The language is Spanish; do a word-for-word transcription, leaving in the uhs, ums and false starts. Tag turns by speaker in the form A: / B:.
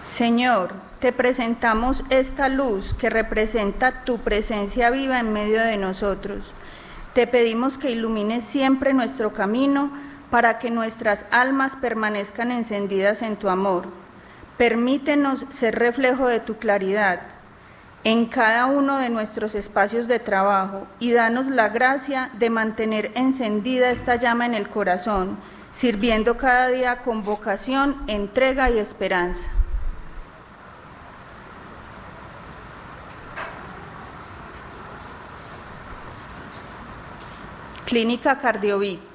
A: Señor, te presentamos esta luz que representa tu presencia viva en medio de nosotros. Te pedimos que ilumines siempre nuestro camino para que nuestras almas permanezcan encendidas en tu amor. Permítenos ser reflejo de tu claridad en cada uno de nuestros espacios de trabajo y danos la gracia de mantener encendida esta llama en el corazón, sirviendo cada día con vocación, entrega y esperanza. Clínica Cardiovit.